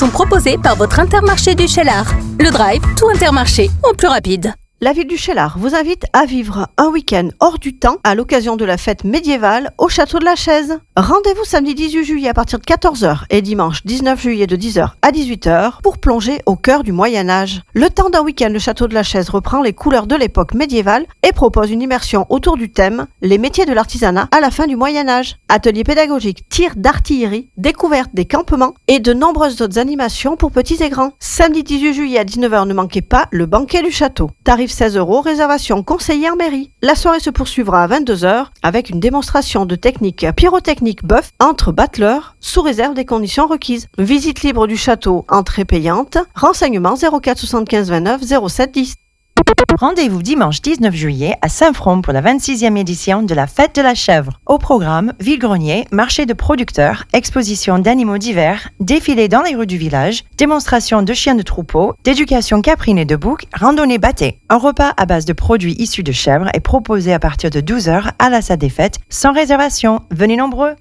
sont proposés par votre Intermarché du Cheylard. Le drive, tout Intermarché, en plus rapide. La ville du Cheylard vous invite à vivre un week-end hors du temps à l'occasion de la fête médiévale au château de la Chaise. Rendez-vous samedi 18 juillet à partir de 14h et dimanche 19 juillet de 10h à 18h pour plonger au cœur du Moyen-Âge. Le temps d'un week-end, le château de la Chaise reprend les couleurs de l'époque médiévale et propose une immersion autour du thème « Les métiers de l'artisanat à la fin du Moyen-Âge ». Ateliers pédagogiques, tirs d'artillerie, découverte des campements et de nombreuses autres animations pour petits et grands. Samedi 18 juillet à 19h, ne manquez pas le banquet du château. Tarif 16 €, réservation conseillée en mairie. La soirée se poursuivra à 22h avec une démonstration de technique pyrotechnique bœuf entre battleurs sous réserve des conditions requises. Visite libre du château, entrée payante. Renseignements 04 75 29 07 10. Rendez-vous dimanche 19 juillet à Saint-Front pour la 26e édition de la Fête de la Chèvre. Au programme, vide-grenier, marché de producteurs, exposition d'animaux divers, défilé dans les rues du village, démonstration de chiens de troupeau, d'éducation caprine et de bouc, randonnée bâtée. Un repas à base de produits issus de chèvres est proposé à partir de 12h à la salle des fêtes, sans réservation. Venez nombreux!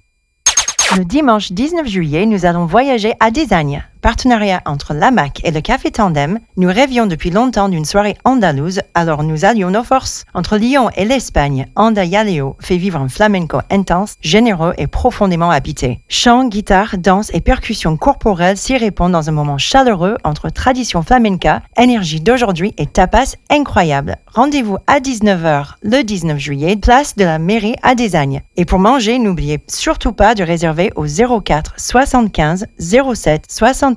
Le dimanche 19 juillet, nous allons voyager à Désagne. Partenariat entre l'AMAC et le Café Tandem, nous rêvions depuis longtemps d'une soirée andalouse, alors nous allions nos forces. Entre Lyon et l'Espagne, Anda Yaleo fait vivre un flamenco intense, généreux et profondément habité. Chant, guitare, danse et percussions corporelles s'y répondent dans un moment chaleureux entre tradition flamenca, énergie d'aujourd'hui et tapas incroyable. Rendez-vous à 19h le 19 juillet, place de la mairie à Désagne. Et pour manger, n'oubliez surtout pas de réserver au 04 75 07 61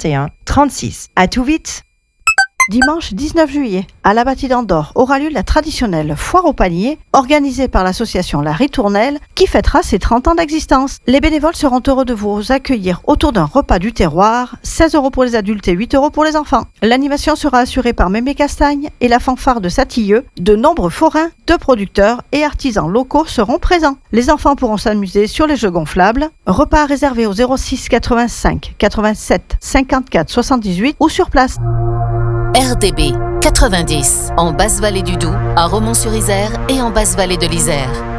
36. À tout vite! Dimanche 19 juillet, à la Bâtie d'Andorre, aura lieu la traditionnelle foire au panier, organisée par l'association La Ritournelle, qui fêtera ses 30 ans d'existence. Les bénévoles seront heureux de vous accueillir autour d'un repas du terroir, 16 € pour les adultes et 8 € pour les enfants. L'animation sera assurée par Mémé Castagne et la fanfare de Satilleux. De nombreux forains, de producteurs et artisans locaux seront présents. Les enfants pourront s'amuser sur les jeux gonflables. Repas réservés au 06 85 87 54 78 ou sur place. RDB 90, en Basse-Vallée du Doubs, à Romont-sur-Isère et en Basse-Vallée de l'Isère.